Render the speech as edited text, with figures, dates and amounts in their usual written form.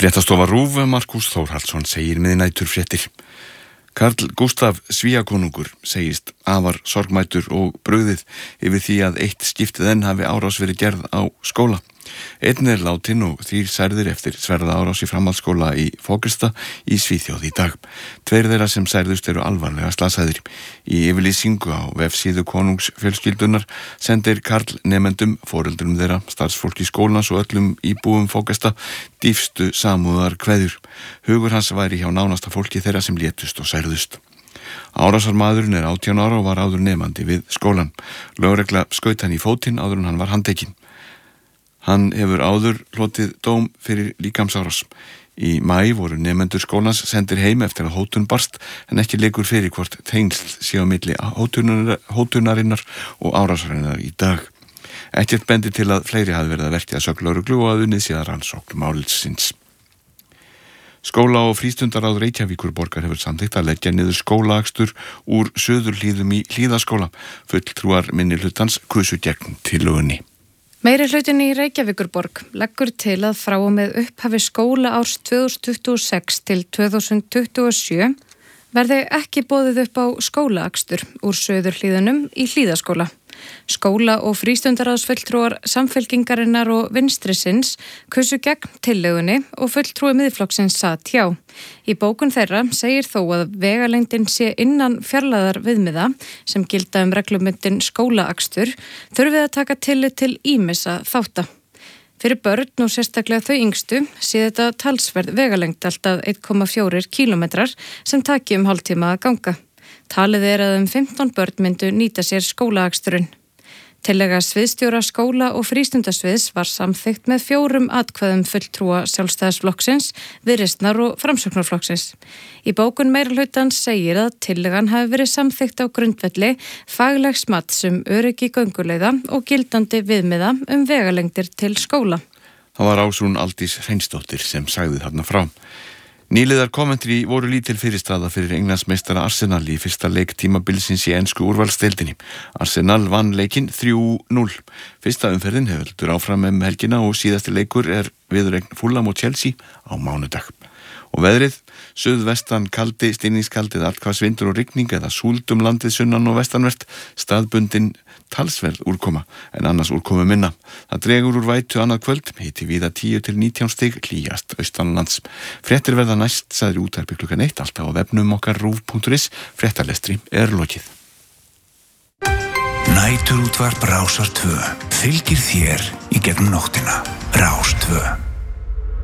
Fréttastofa RÚV, Markús Þórhallsson segir miðnæturfréttir. Karl Gústaf Svíakonungur segist afar sorgmætur og brugðið yfir því að eitt skiptið enn hafi árás verið gerð á skóla. Einn látin og 3 særðir eftir sverða árás í framhaldsskóla í Fógelsta í Svíþjóð í dag. 2 þeirra sem særðust eru alvarlega slasaðir. Í yfirlýsingu á vefsíðu konungsfjölskyldunar sendir Karl nemendum, foreldrum þeirra, starfsfólki skólans og öllum íbúum Fógelsta dýpstu samúðar kveðjur. Hugur hans væri hjá nánasta fólki þeirra sem létust og særðust. Árásarmaðurinn 18 ára og var áður nemandi við skólan. Lögregla skaut hann í fótinn áður en hann var handtekinn. Hann hefur áður hlotið dóm fyrir líkamsárás. Í maí voru nemendur skólans sendir heim eftir að hótun barst en ekki liggur fyrir hvort tengsl sé á milli hótunarinnar og árásarinnar í dag. Ekkert bendir til að fleiri hafi verið að verki að sögn lögreglu og að unnið sé að rannsókn málsins. Skóla- og frístundaráð Reykjavíkurborgar hefur samþykkt að leggja niður skólaakstur úr Suðurhlíðum í Hlíðaskóla. Fulltrúar minnihlutans kusu gegn tillögunni. Meirihlutin í Reykjavíkurborg leggur til að frá og með upphafi skólaárs 2026 til 2027 verði ekki boðið upp á skólaakstur úr Suðurhlíðunum í Hlíðaskóla. Skóla- og frístundaráðsfulltrúar Samfylkingarinnar og Vinstrisins kusu gegn tillögunni og fulltrúi Miðflokksins sat hjá. Í bókun þeirra segir þó að vegalengdin sé innan fjarlægðar viðmiða sem gilda reglubundinn skólaakstur þurfið að taka tillit til ýmissa þátta. Fyrir börn og sérstaklega þau yngstu sé þetta talsverð vegalengd alltaf 1,4 kílómetrar sem taki hálftíma að ganga. Talið að 15 börn myndu nýta sér skólaaksturinn. Tillaga sviðstjóra skóla- og frístundasviðs var samþykkt með 4 atkvæðum fulltrúa Sjálfstæðisflokksins, Viðreisnar og Framsóknarflokksins. Í bókun meirihlutans segir að tillagan hafi verið samþykkt á grundvelli faglegs mats öryggi gönguleiða og gildandi viðmiða vegalengdir til skóla. Það var Ásrún Aldís Hreinsdóttir sem sagði þarna frá. Nýliðar Coventry voru lítil fyrirstaða fyrir Englandsmeistara Arsenal í fyrsta leik tímabilsins í ensku úrvalsdeildinni. Arsenal vann leikinn 3-0. Fyrsta umferðin hefur áfram helgina og síðasti leikur viðureign Fulham og Chelsea á mánudag. Og veðrið, suðvestan kaldi, stinningskaldið, allhvassvindur og rigning eða súld landið sunnan og vestanvert, staðbundin talsverð úrkoma en annars úrkomu minna. Það dregur úr vætu annað kvöld, hiti víða 10 til 19 stig, hlýjast austanlands. Fréttir verða næst, sagði útvarpi klukkan 1, alltaf á vefnum okkar rúv.is. Fréttalestri lokið. Næturútvarp Rásar 2 fylgir þér í gegnum nóttina. Rás 2.